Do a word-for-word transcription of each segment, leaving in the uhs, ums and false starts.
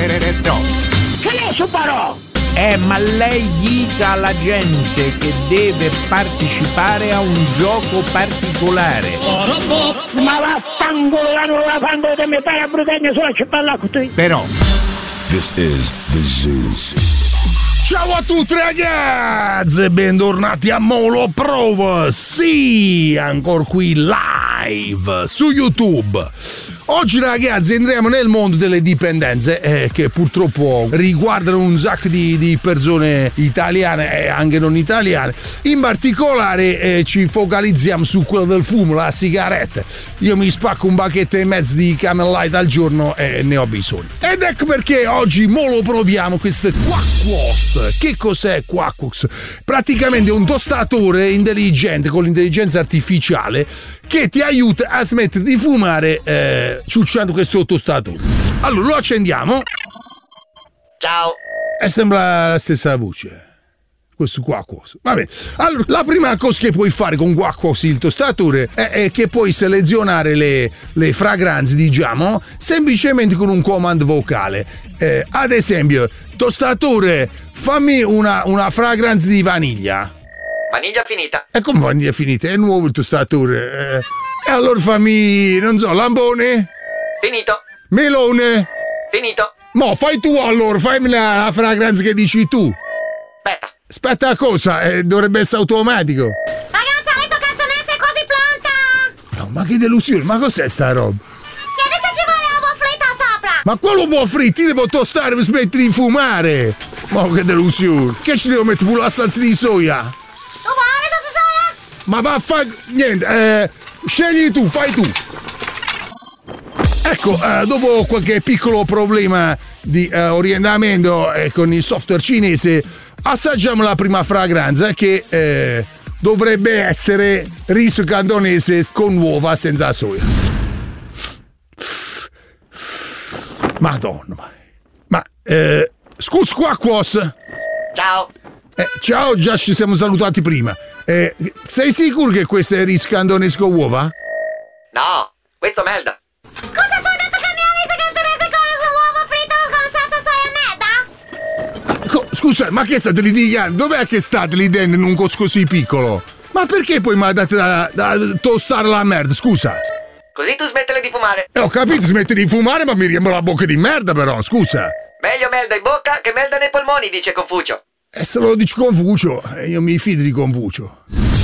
No. Che ne so però? Eh, ma lei dica alla gente che deve partecipare a un gioco particolare. Ma vaffanculo, non la fanno che mi fai a brutare sulla cipolla con te. Però This is the Zoo. Ciao a tutti ragazzi e bentornati a Molo Prova. Sì, ancora qui live su YouTube. Oggi ragazzi entriamo nel mondo delle dipendenze eh, che purtroppo riguardano un sacco di, di persone italiane e anche non italiane. In particolare eh, ci focalizziamo su quello del fumo, la sigaretta. Io mi spacco un bacchetto e mezzo di Camel Light al giorno e ne ho bisogno. Ed ecco perché oggi mo lo proviamo questo Quacquos. Che cos'è Quacquos? Praticamente è un tostatore intelligente con l'intelligenza artificiale che ti aiuta a smettere di fumare eh, ciucciando questo tostatore. Allora lo accendiamo. Ciao. E sembra la stessa voce. Questo Quacquos. Va bene. Allora, la prima cosa che puoi fare con Quacquos, il tostatore, è, è che puoi selezionare le, le fragranze, diciamo, semplicemente con un comando vocale. Eh, ad esempio, tostatore, fammi una, una fragranza di vaniglia. Vaniglia finita. E come vaniglia finita? È nuovo il tostatore. Eh, e allora fammi, non so, lambone? Finito. Melone? Finito. Mo, fai tu allora, fammi la, la fragranza che dici tu. Aspetta. Aspetta a cosa? Eh, dovrebbe essere automatico. Ragazzi, adesso cazzonetta è quasi pronta! No, ma che delusione, ma cos'è sta roba? Chiedi se ci vuole l'uovo fritto sopra! Ma quello uovo fritto, ti devo tostare per smettere di fumare! Ma che delusione! Che ci devo mettere pure la salsa di soia? Tu vuoi salsa di soia? Ma va a fare... niente, eh, scegli tu, fai tu! Ecco, eh, dopo qualche piccolo problema di eh, orientamento eh, con il software cinese, assaggiamo la prima fragranza che eh, dovrebbe essere riso cantonese con uova senza soia. Madonna, ma, ma eh, scusa Quacquos. Ciao. Eh, ciao, già ci siamo salutati prima. Eh, sei sicuro che questo è riso cantonese con uova? No, questo melda. Cosa tu hai detto che mi hai visto cantonese con l'uovo fritto con salsa soia merda? Co- scusa, ma che state litigando? Dov'è che state lì in un coso così piccolo? Ma perché poi mi date da, da tostare la merda, scusa? Così tu smettele di fumare. Eh, ho capito, smette di fumare, ma mi riempio la bocca di merda però, scusa. Meglio melda in bocca che melda nei polmoni, dice Confucio. E se lo dici Confucio, eh, io mi fido di Confucio.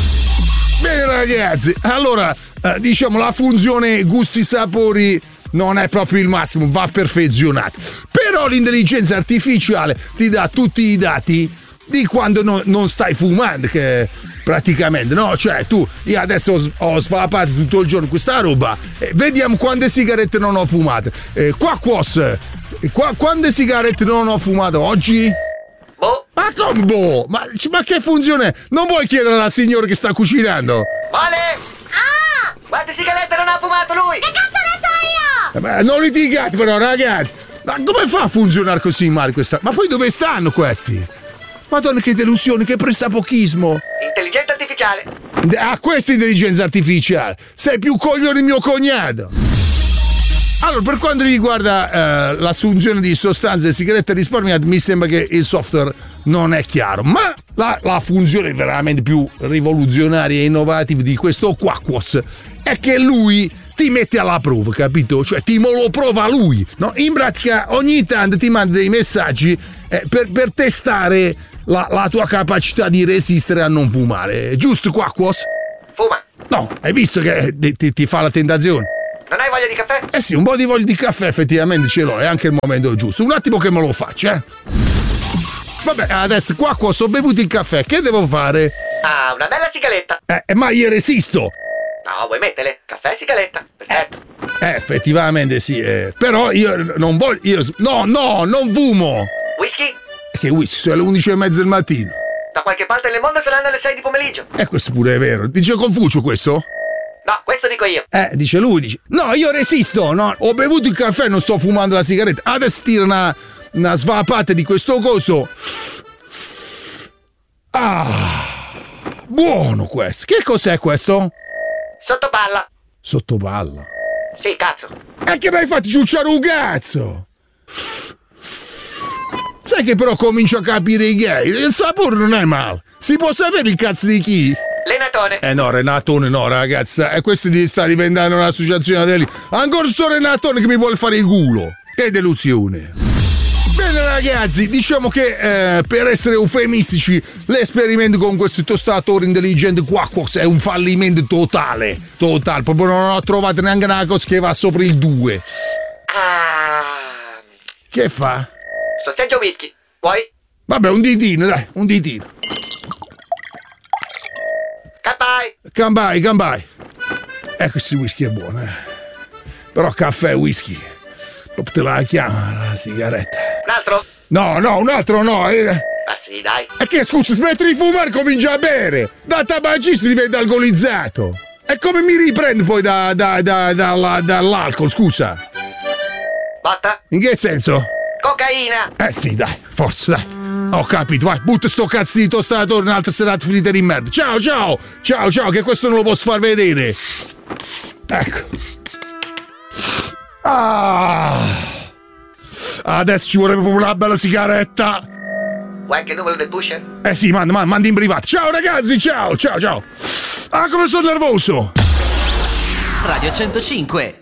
Bene ragazzi, allora, eh, diciamo la funzione gusti sapori non è proprio il massimo, va perfezionata. Però l'intelligenza artificiale ti dà tutti i dati di quando no, non stai fumando, che praticamente, no? Cioè tu, io adesso ho, ho svapato tutto il giorno questa roba, eh, vediamo quante sigarette non ho fumate. Eh, Quacquos, eh, qua, quante sigarette non ho fumato oggi? Boh. Ma come boh? Ma, ma che funzione? Non vuoi chiedere alla signora che sta cucinando? Vale! Ah! Quante sigarette non ha fumato lui? Che cazzo ne so io? Eh, ma non litigate però ragazzi. Ma come fa a funzionare così male questa? Ma poi dove stanno questi? Madonna che delusione, che pressapochismo. Intelligenza artificiale. Ah, questa è intelligenza artificiale. Sei più coglione di mio cognato. Allora, per quanto riguarda eh, l'assunzione di sostanze sigarette risparmiate, mi sembra che il software non è chiaro. Ma la, la funzione veramente più rivoluzionaria e innovativa di questo Quacquos è che lui ti mette alla prova, capito? Cioè ti lo prova lui, no? In pratica ogni tanto ti manda dei messaggi eh, per, per testare la, la tua capacità di resistere a non fumare. Giusto Quacquos? Fuma. No, hai visto che ti, ti, ti fa la tentazione? Non hai voglia di caffè? Eh sì, un po' di voglia di caffè effettivamente ce l'ho, è anche il momento giusto. Un attimo che me lo faccio, eh. Vabbè, adesso qua qua ho bevuto il caffè, che devo fare? Ah, una bella sigaletta. Eh, ma io resisto. No, vuoi mettere? Caffè e sigaletta. Perfetto. Eh, effettivamente sì, eh. Però io non voglio, io, no, no, non fumo. Whisky? Che whisky, sono le undici e mezza del mattino. Da qualche parte nel mondo saranno le sei di pomeriggio. Eh, questo pure è vero. Dice Confucio questo? No, questo dico io. Eh, dice lui, dice. No, io resisto, no. Ho bevuto il caffè, non sto fumando la sigaretta. Adesso tira una, una svapata di questo coso. Ah, buono questo. Che cos'è questo? Sottopalla. Sottopalla. Sì, cazzo. E che mi hai fatto ciucciare un cazzo? è che però comincio a capire che il sapore non è male. Si può sapere il cazzo di chi? Renatone. Eh no, Renatone no, ragazzi. E questo sta diventando un'associazione degli... Ancora sto Renatone che mi vuole fare il culo. Che delusione. Bene ragazzi, diciamo che eh, per essere eufemistici, l'esperimento con questo tostatore intelligente Quacquax è un fallimento totale. Totale, proprio non ho trovato neanche una cosa che va sopra il due. Ah. Che fa? Sorseggia whisky. Vuoi? Vabbè, un ditino, dai, un ditino. Campai. Campai, campai. Eh, questo whisky è buono, eh. Però caffè e whisky. Proprio te la chiama la sigaretta. Un altro? No, no, un altro no. Eh. Ma sì, dai. E che scusa, smetti di fumare e comincia a bere. Da tabagista diventa alcolizzato. E come mi riprendo poi da, da, da, da, dall'alcol, scusa? Botta? In che senso? Cocaina. Eh sì, dai, forza, dai. Ho capito, vai, butta sto cazzo di tostatore in un'altra serata finita di merda. Ciao, ciao, ciao, ciao, che questo non lo posso far vedere. Ecco. Ah. Adesso ci vorrebbe proprio una bella sigaretta. Vuoi anche il numero del pusher? Eh sì, manda, manda, manda in privato. Ciao ragazzi, ciao, ciao, ciao. Ah, come sono nervoso. Radio centocinque.